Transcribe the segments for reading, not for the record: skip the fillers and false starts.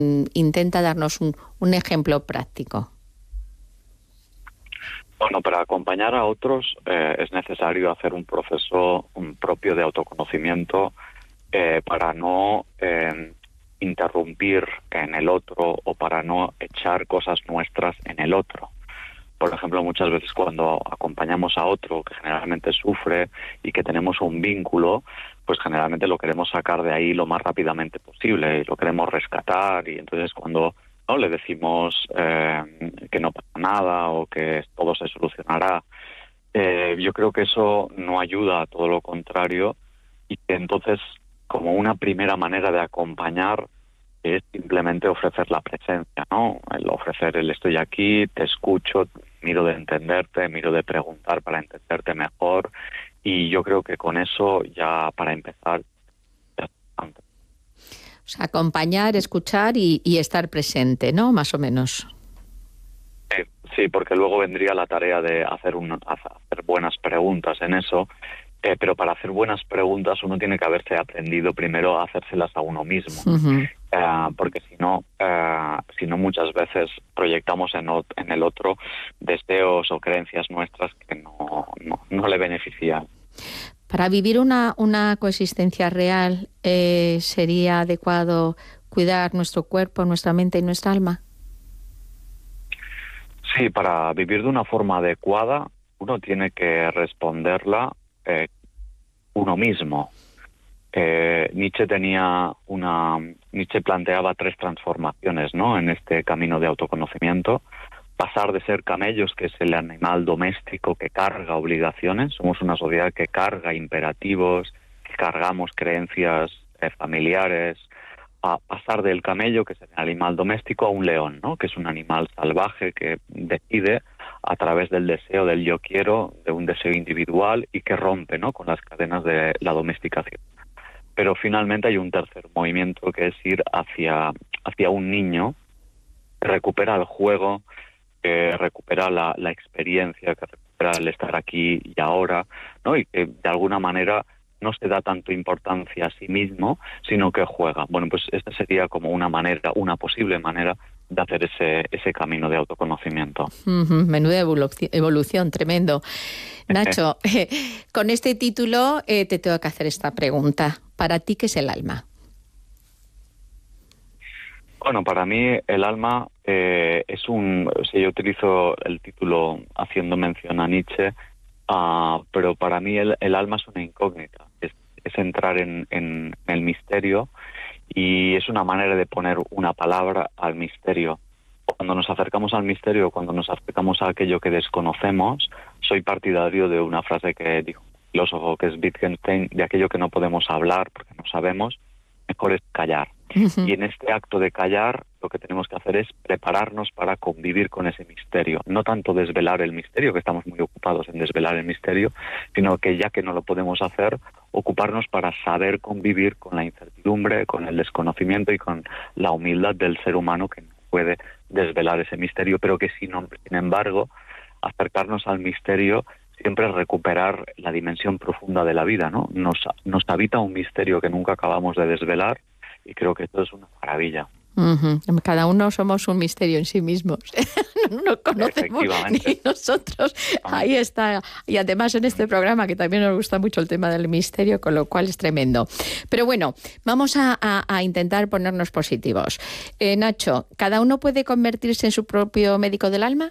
Intenta darnos un ejemplo práctico. Bueno, para acompañar a otros es necesario hacer un proceso propio de autoconocimiento para no interrumpir en el otro o para no echar cosas nuestras en el otro. Por ejemplo, muchas veces cuando acompañamos a otro que generalmente sufre y que tenemos un vínculo, pues generalmente lo queremos sacar de ahí lo más rápidamente posible y lo queremos rescatar, y entonces cuando no le decimos que no pasa nada o que todo se solucionará, yo creo que eso no ayuda, a todo lo contrario, y que entonces, como una primera manera de acompañar, es simplemente ofrecer la presencia, ¿no? El ofrecer el estoy aquí, te escucho, miro de entenderte, miro de preguntar para entenderte mejor, y yo creo que con eso ya, para empezar, ya es bastante. O sea, acompañar, escuchar y estar presente, ¿no? Más o menos. Sí, porque luego vendría la tarea de hacer buenas preguntas en eso, pero para hacer buenas preguntas uno tiene que haberse aprendido primero a hacérselas a uno mismo. Uh-huh. Porque si no muchas veces proyectamos en el otro deseos o creencias nuestras que no le benefician. Para vivir una coexistencia real, ¿sería adecuado cuidar nuestro cuerpo, nuestra mente y nuestra alma? Sí, para vivir de una forma adecuada uno tiene que responderla uno mismo. Nietzsche planteaba 3 transformaciones, ¿no?, en este camino de autoconocimiento. Pasar de ser camellos, que es el animal doméstico que carga obligaciones, somos una sociedad que carga imperativos, que cargamos creencias familiares, a pasar del camello, que es el animal doméstico, a un león, ¿no?, que es un animal salvaje que decide a través del deseo del yo quiero, de un deseo individual, y que rompe, ¿no?, con las cadenas de la domesticación. Pero finalmente hay un tercer movimiento, que es ir hacia un niño que recupera el juego, que recupera la experiencia, que recupera el estar aquí y ahora, ¿no?, y que de alguna manera no se da tanto importancia a sí mismo, sino que juega. Bueno, pues esta sería como una posible manera de hacer ese camino de autoconocimiento. Uh-huh. Menuda evolución, tremendo. Nacho, con este título te tengo que hacer esta pregunta. ¿Para ti qué es el alma? Bueno, para mí el alma yo utilizo el título haciendo mención a Nietzsche, pero para mí el alma es una incógnita, es entrar en el misterio, y es una manera de poner una palabra al misterio. Cuando nos acercamos al misterio, cuando nos acercamos a aquello que desconocemos, soy partidario de una frase que dijo un filósofo, que es Wittgenstein: de aquello que no podemos hablar porque no sabemos, mejor es callar. Uh-huh. Y en este acto de callar, lo que tenemos que hacer es prepararnos para convivir con ese misterio. No tanto desvelar el misterio, que estamos muy ocupados en desvelar el misterio, sino que, ya que no lo podemos hacer, ocuparnos para saber convivir con la incertidumbre, con el desconocimiento y con la humildad del ser humano, que no puede desvelar ese misterio, pero que sin embargo, acercarnos al misterio siempre es recuperar la dimensión profunda de la vida, ¿no? Nos habita un misterio que nunca acabamos de desvelar, y creo que esto es una maravilla. Uh-huh. Cada uno somos un misterio en sí mismos. No nos conocemos ni nosotros. Ahí está. Y además en este programa, que también nos gusta mucho el tema del misterio, con lo cual es tremendo. Pero bueno, vamos a intentar ponernos positivos. Nacho, ¿cada uno puede convertirse en su propio médico del alma?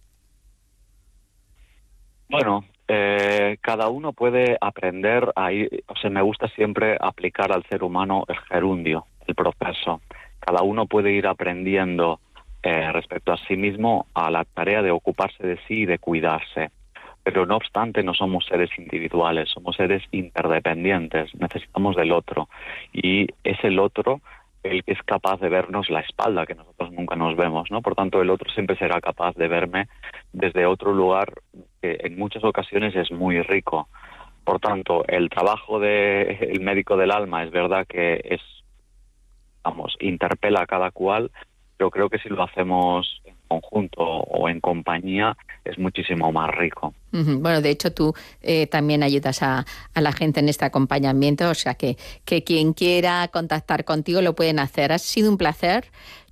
Bueno, cada uno puede aprender me gusta siempre aplicar al ser humano el gerundio, el proceso. Cada uno puede ir aprendiendo respecto a sí mismo a la tarea de ocuparse de sí y de cuidarse. Pero no obstante, no somos seres individuales, somos seres interdependientes, necesitamos del otro. Y es el otro el que es capaz de vernos la espalda, que nosotros nunca nos vemos, ¿no? Por tanto, el otro siempre será capaz de verme desde otro lugar, que en muchas ocasiones es muy rico. Por tanto, el trabajo del médico del alma es verdad que interpela a cada cual, pero creo que si lo hacemos en conjunto o en compañía es muchísimo más rico. Uh-huh. Bueno, de hecho tú también ayudas a la gente en este acompañamiento, o sea que quien quiera contactar contigo lo pueden hacer. Ha sido un placer